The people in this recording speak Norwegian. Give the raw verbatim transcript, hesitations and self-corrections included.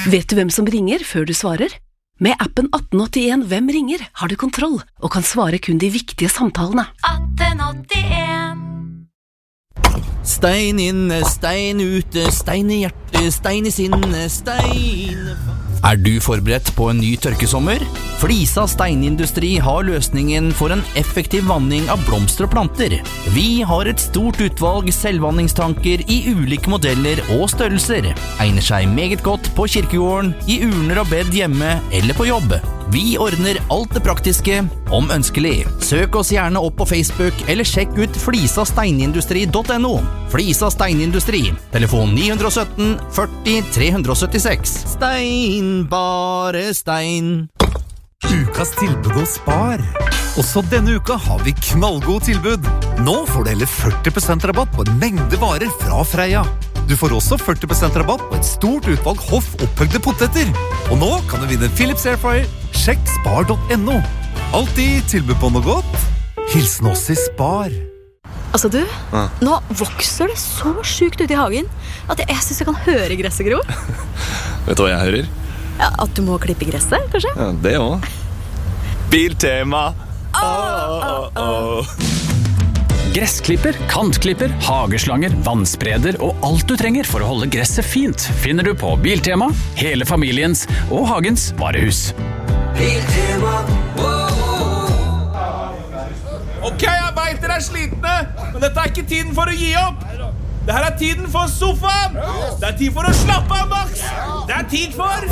Vet du hvem som ringer før du svarer? Med appen atten åttien Hvem ringer har du kontroll og kan svare kun de viktige samtalene. atten åttien Stein inne, stein ute, stein i hjertet, stein i sinne, stein... Er du forberedt på en ny tørkesommer? Flisa steinindustri har løsningen for en effektiv vanning av blomster og planter. Vi har et stort utvalg selvvanningstanker i ulike modeller og størrelser. Egner seg meget godt på kirkegården, i urner og bed hjemme eller på jobb. Vi ordner alt det praktiske, om ønskelig. Søk oss gjerne opp på Facebook, eller sjekk ut flisa steinindustri punktum no. Flisa steinindustri, telefon ni sytten førti tre syttiseks. Stein, bare stein. Ukas tilbud hos Spar. Også denne uka har vi knallgod tilbud. Nå får du hele førti prosent rabatt på en mengde varer fra Freia. Du får også førti prosent rabatt på et stort utvalg hoff opphøgde poteter. Og nå kan du vinne Philips Airfryer. Sjekk spar punktum no. Alltid tilbud på noe godt. Hilsen oss i Spar. Altså du, ja. Nå vokser det så sykt ut i hagen at jeg, jeg synes jeg kan høre gresset gro. Vet du hva jeg hører? Ja, at du må klippe gresset, kanskje? Ja, det også. Biltema. Oh, oh, oh. Gressklipper, kantklipper, hageslanger, vannspreder og alt du trenger for å holde gresset fint finner du på Biltema, hele familiens og hagens varehus. Biltema, Ok, jeg vet dere er slitne, men dette er ikke tiden for å gi opp. Dette er tiden for sofaen. Det er tid for å slappe av, Max. Det er tid for...